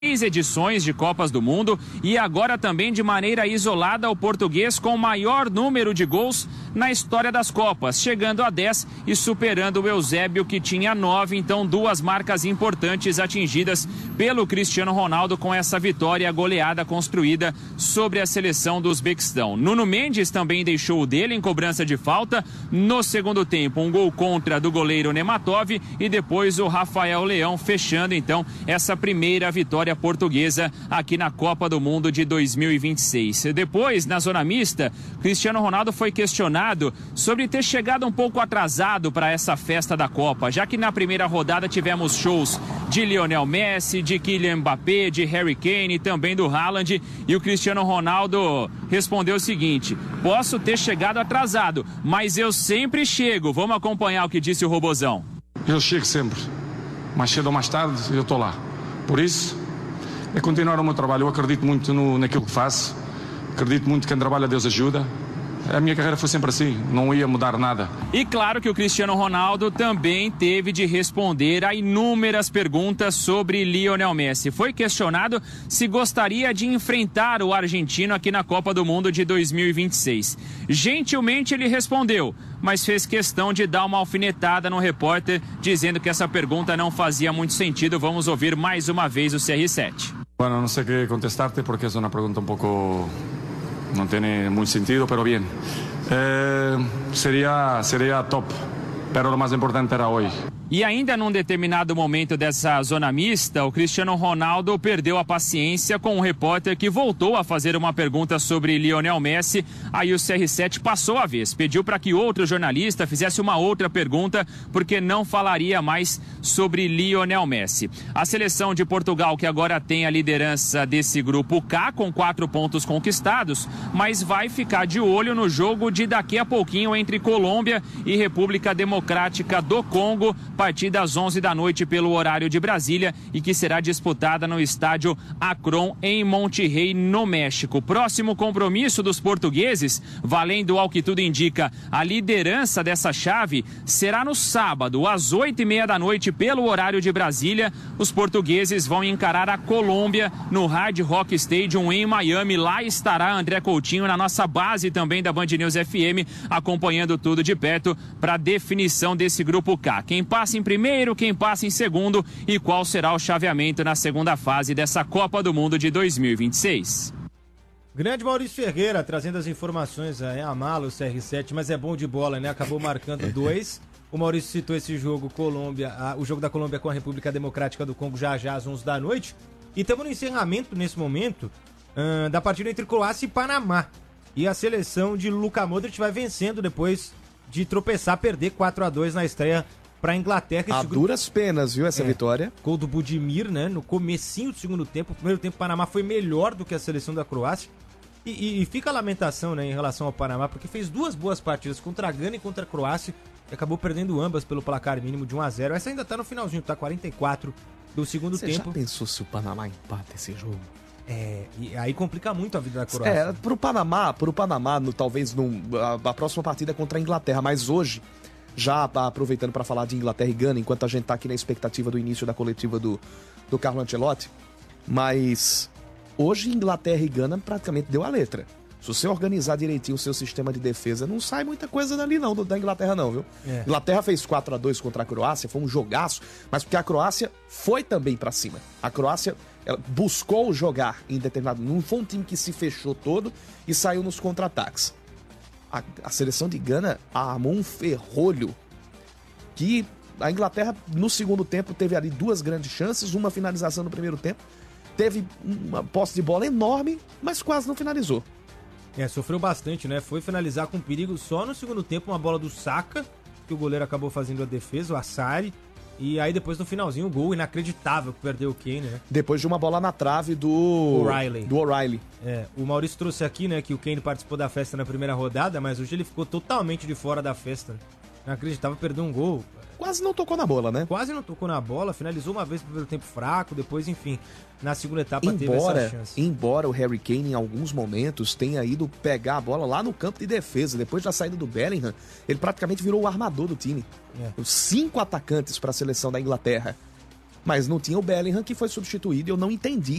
edições de Copas do Mundo e agora também de maneira isolada o português com o maior número de gols na história das Copas, chegando a 10 e superando o Eusébio, que tinha 9, então 2 marcas importantes atingidas pelo Cristiano Ronaldo com essa vitória goleada construída sobre a seleção do Uzbequistão. Nuno Mendes também deixou o dele em cobrança de falta no segundo tempo, um gol contra do goleiro Nematov e depois o Rafael Leão fechando então essa primeira vitória portuguesa aqui na Copa do Mundo de 2026. Depois, na zona mista, Cristiano Ronaldo foi questionado sobre ter chegado um pouco atrasado para essa festa da Copa, já que na primeira rodada tivemos shows de Lionel Messi, de Kylian Mbappé, de Harry Kane, também do Haaland, e o Cristiano Ronaldo respondeu o seguinte: posso ter chegado atrasado, mas eu sempre chego. Vamos acompanhar o que disse o Robozão. Eu chego sempre, mais cedo ou mais tarde eu estou lá. Por isso, é continuar o meu trabalho. Eu acredito muito naquilo que faço, acredito muito que quem trabalha Deus ajuda. A minha carreira foi sempre assim, não ia mudar nada. E claro que o Cristiano Ronaldo também teve de responder a inúmeras perguntas sobre Lionel Messi. Foi questionado se gostaria de enfrentar o argentino aqui na Copa do Mundo de 2026. Gentilmente ele respondeu, mas fez questão de dar uma alfinetada no repórter, dizendo que essa pergunta não fazia muito sentido. Vamos ouvir mais uma vez o CR7. Bueno, não sei o que contestarte porque é uma pergunta um pouco... no tiene mucho sentido, pero bien. Sería top, pero lo más importante era hoy. E ainda num determinado momento dessa zona mista, o Cristiano Ronaldo perdeu a paciência com um repórter que voltou a fazer uma pergunta sobre Lionel Messi. Aí o CR7 passou a vez, pediu para que outro jornalista fizesse uma outra pergunta, porque não falaria mais sobre Lionel Messi. A seleção de Portugal, que agora tem a liderança desse grupo K, com 4 pontos conquistados, mas vai ficar de olho no jogo de daqui a pouquinho entre Colômbia e República Democrática do Congo, partida às 11 da noite pelo horário de Brasília e que será disputada no estádio Akron, em Monterrey, no México. Próximo compromisso dos portugueses, valendo ao que tudo indica a liderança dessa chave, será no sábado, às 8h30 da noite pelo horário de Brasília. Os portugueses vão encarar a Colômbia no Hard Rock Stadium em Miami. Lá estará André Coutinho na nossa base também da Band News FM, acompanhando tudo de perto para a definição desse grupo K. Quem passa em primeiro, quem passa em segundo e qual será o chaveamento na segunda fase dessa Copa do Mundo de 2026. Grande Maurício Ferreira trazendo as informações. A mala o CR7, mas é bom de bola, né? Acabou marcando 2. O Maurício citou esse jogo o jogo da Colômbia com a República Democrática do Congo já às 11 da noite. E estamos no encerramento nesse momento da partida entre Croácia e Panamá. E a seleção de Luka Modric vai vencendo depois de tropeçar, perder 4-2 na estreia para a Inglaterra. A duras penas, viu, essa vitória? Gol do Budimir, né? No comecinho do segundo tempo. O primeiro tempo o Panamá foi melhor do que a seleção da Croácia. E fica a lamentação, né, em relação ao Panamá, porque fez 2 boas partidas contra a Gana e contra a Croácia e acabou perdendo ambas pelo placar mínimo de 1-0. Essa ainda tá no finalzinho, tá 44 do segundo tempo. Você já pensou se o Panamá empata esse jogo? E aí complica muito a vida da Croácia. Pro Panamá, talvez a próxima partida é contra a Inglaterra, mas hoje, já aproveitando para falar de Inglaterra e Gana, enquanto a gente tá aqui na expectativa do início da coletiva do Carlo Ancelotti, mas hoje Inglaterra e Gana praticamente deu a letra. Se você organizar direitinho o seu sistema de defesa, não sai muita coisa dali não, da Inglaterra não, viu? Inglaterra fez 4-2 contra a Croácia, foi um jogaço, mas porque a Croácia foi também para cima. A Croácia buscou jogar em determinado... Não foi um time que se fechou todo e saiu nos contra-ataques. A seleção de Gana armou um ferrolho que a Inglaterra, no segundo tempo, teve ali 2 grandes chances, uma finalização no primeiro tempo, teve uma posse de bola enorme, mas quase não finalizou. Sofreu bastante, né? Foi finalizar com perigo só no segundo tempo, uma bola do Saka, que o goleiro acabou fazendo a defesa, o Assari, e aí depois no finalzinho o gol inacreditável que perdeu o Kane, né? Depois de uma bola na trave do O'Reilly. O Maurício trouxe aqui, né, que o Kane participou da festa na primeira rodada, mas hoje ele ficou totalmente de fora da festa. Inacreditável, perdeu um gol. Quase não tocou na bola, né? Quase não tocou na bola, finalizou uma vez no primeiro tempo fraco, depois, enfim, na segunda etapa teve essa chance. Embora o Harry Kane, em alguns momentos, tenha ido pegar a bola lá no campo de defesa, depois da saída do Bellingham, ele praticamente virou o armador do time. 5 atacantes para a seleção da Inglaterra. Mas não tinha o Bellingham, que foi substituído, e eu não entendi